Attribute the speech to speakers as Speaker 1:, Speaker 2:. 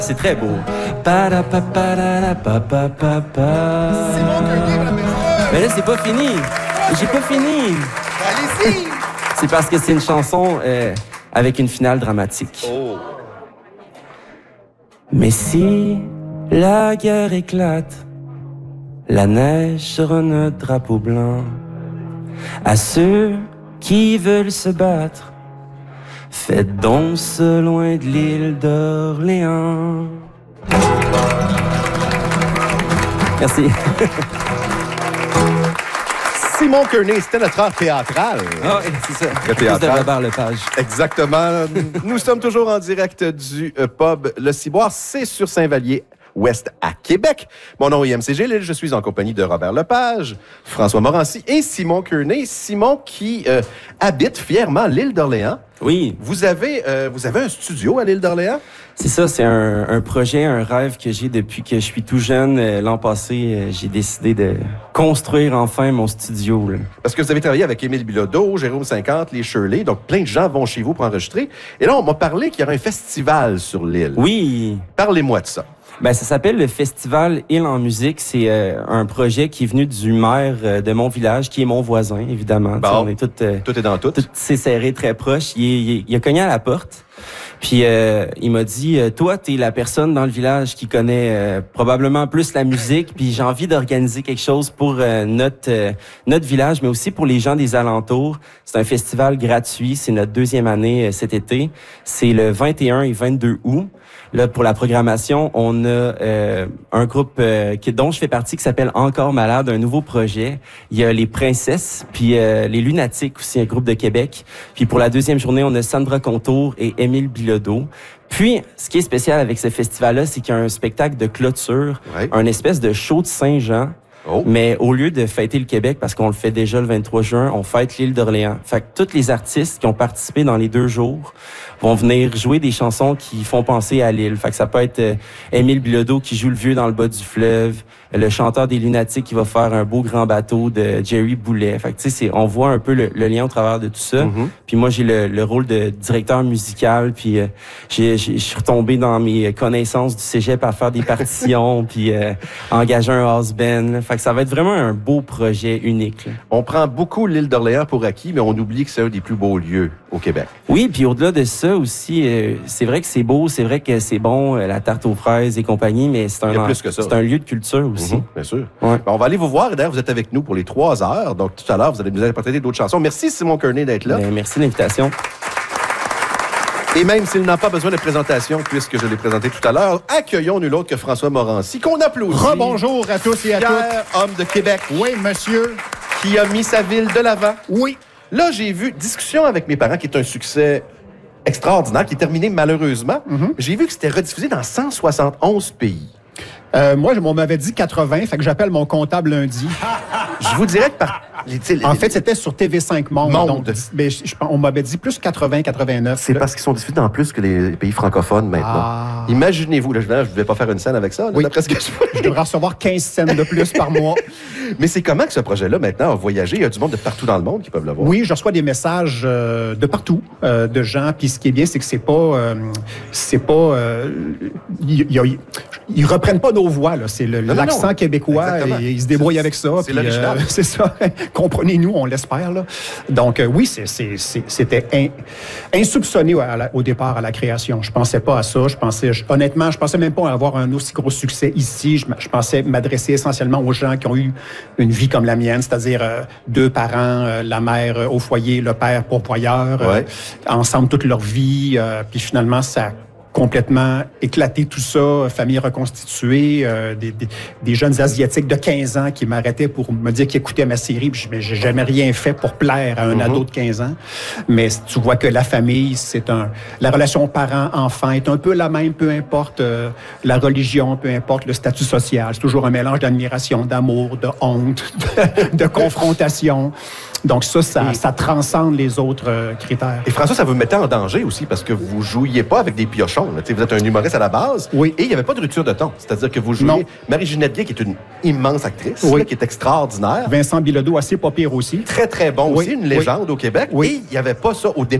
Speaker 1: C'est très beau. Pa-da-pa-pa-da-da-pa-pa-pa-pa.
Speaker 2: C'est bon qu'un livre à mesure.
Speaker 1: Mais là, c'est pas fini. J'ai pas fini.
Speaker 2: Allez-y.
Speaker 1: C'est parce que c'est une chanson avec une finale dramatique.
Speaker 2: Oh.
Speaker 1: Mais si la guerre éclate, la neige sur notre drapeau blanc, à ceux qui veulent se battre, faites donc ce loin de l'île d'Orléans. Merci.
Speaker 2: Simon Kearney, c'était notre art théâtral.
Speaker 1: Ah, c'est ça.
Speaker 2: Le théâtre.
Speaker 1: De Robert Lepage.
Speaker 2: Exactement. Nous sommes toujours en direct du pub Le Ciboire. C'est sur Saint-Vallier-Ouest à Québec. Mon nom est IMCG. Je suis en compagnie de Robert Lepage, François Morancy et Simon Kearney. Simon qui habite fièrement l'île d'Orléans.
Speaker 1: Oui.
Speaker 2: Vous avez un studio à l'île d'Orléans?
Speaker 1: C'est ça, c'est un projet, un rêve que j'ai depuis que je suis tout jeune. L'an passé, j'ai décidé de construire enfin mon studio. Là.
Speaker 2: Parce que vous avez travaillé avec Émile Bilodeau, Jérôme 50, les Shirley, donc plein de gens vont chez vous pour enregistrer. Et là, on m'a parlé qu'il y aurait un festival sur l'île.
Speaker 1: Oui.
Speaker 2: Parlez-moi de ça.
Speaker 1: Ben, ça s'appelle le Festival Île en musique. C'est un projet qui est venu du maire de mon village, qui est mon voisin, évidemment.
Speaker 2: Bon,
Speaker 1: on est tout
Speaker 2: est dans tout.
Speaker 1: Tout c'est serré, très proche. Il a cogné à la porte. Puis il m'a dit, toi, t'es la personne dans le village qui connaît probablement plus la musique. Puis j'ai envie d'organiser quelque chose pour notre village, mais aussi pour les gens des alentours. C'est un festival gratuit. C'est notre 2e année cet été. C'est le 21 et 22 août. Là, pour la programmation, on a un groupe dont je fais partie qui s'appelle Encore Malade, un nouveau projet. Il y a les Princesses, puis les Lunatiques aussi, un groupe de Québec. Puis pour la 2e journée, on a Sandra Contour et Émile Bilodeau. Puis, ce qui est spécial avec ce festival-là, c'est qu'il y a un spectacle de clôture, un espèce de show de Saint-Jean. Oh. Mais au lieu de fêter le Québec, parce qu'on le fait déjà le 23 juin, on fête l'île d'Orléans. Fait que tous les artistes qui ont participé dans les 2 jours vont venir jouer des chansons qui font penser à l'île. Fait que ça peut être Émile Bilodeau qui joue le vieux dans le bas du fleuve, le chanteur des Lunatiques qui va faire un beau grand bateau de Jerry Boulet. Fait que tu sais, on voit un peu le lien au travers de tout ça. Mm-hmm. Puis moi, j'ai le rôle de directeur musical, puis je suis retombé dans mes connaissances du cégep à faire des partitions, puis engager un house band. Fait que ça va être vraiment un beau projet unique. Là.
Speaker 2: On prend beaucoup l'île d'Orléans pour acquis, mais on oublie que c'est un des plus beaux lieux au Québec.
Speaker 1: Oui, puis au-delà de ça aussi, c'est vrai que c'est beau, c'est vrai que c'est bon, la tarte aux fraises et compagnie, mais c'est un lieu de culture aussi.
Speaker 2: Bien sûr.
Speaker 1: Ouais.
Speaker 2: On va aller vous voir. Et d'ailleurs, vous êtes avec nous pour les 3 heures. Donc, tout à l'heure, vous allez nous interpréter d'autres chansons. Merci, Simon Kearney, d'être là.
Speaker 1: Bien, merci de l'invitation.
Speaker 2: Et même s'il n'a pas besoin de présentation, puisque je l'ai présenté tout à l'heure, accueillons nul autre que François Morancy, qu'on applaudit.
Speaker 3: Rebonjour à tous et à toutes.
Speaker 2: Fier homme de Québec.
Speaker 3: Oui, monsieur.
Speaker 2: Qui a mis sa ville de l'avant.
Speaker 3: Oui.
Speaker 2: Là, j'ai vu Discussion avec mes parents, qui est un succès extraordinaire, qui est terminé malheureusement. Mm-hmm. J'ai vu que c'était rediffusé dans 171 pays.
Speaker 3: Moi, on m'avait dit 80, fait que j'appelle mon comptable lundi.
Speaker 2: Je vous dirais que
Speaker 3: en fait, c'était sur TV5 Monde. Donc, on m'avait dit plus 80, 89.
Speaker 2: C'est parce qu'ils sont diffusés dans plus que les pays francophones maintenant. Ah. Imaginez-vous, là, je ne vais pas faire une scène avec ça. Là,
Speaker 3: oui. D'après ce que je devrais recevoir 15 scènes de plus par mois.
Speaker 2: Mais c'est comment que ce projet-là, maintenant, a voyagé? Il y a du monde de partout dans le monde qui peuvent le voir.
Speaker 3: Oui, je reçois des messages de partout, de gens. Puis ce qui est bien, c'est que ils reprennent pas nos voix, là. C'est l'accent québécois. Et ils se débrouillent avec ça.
Speaker 2: C'est l'original.
Speaker 3: C'est ça. Comprenez-nous, on l'espère, là. Donc, oui, c'était insoupçonné au départ à la création. Je pensais pas à ça. Honnêtement, je pensais même pas avoir un aussi gros succès ici. Je pensais m'adresser essentiellement aux gens qui ont eu une vie comme la mienne, c'est-à-dire 2 parents, la mère au foyer, le père pourvoyeur, ensemble toute leur vie. Puis finalement, ça complètement éclaté tout ça, famille reconstituée, des jeunes Asiatiques de 15 ans qui m'arrêtaient pour me dire qu'ils écoutaient ma série, puis j'ai jamais rien fait pour plaire à un ado de 15 ans. Mais tu vois que la famille, la relation parent-enfant est un peu la même, peu importe la religion, peu importe le statut social. C'est toujours un mélange d'admiration, d'amour, de honte, de confrontation. Donc ça transcende les autres critères.
Speaker 2: Et François, ça vous mettait en danger aussi parce que vous jouiez pas avec des piochons. Là. Vous êtes un humoriste à la base.
Speaker 3: Oui.
Speaker 2: Et il n'y avait pas de rupture de ton. C'est-à-dire que vous jouiez Marie-Ginette Guay, qui est une immense actrice, là, qui est extraordinaire.
Speaker 3: Vincent Bilodeau, assez pas pire aussi.
Speaker 2: Très, très bon aussi, une légende au Québec.
Speaker 3: Oui.
Speaker 2: Et il n'y avait pas ça au départ.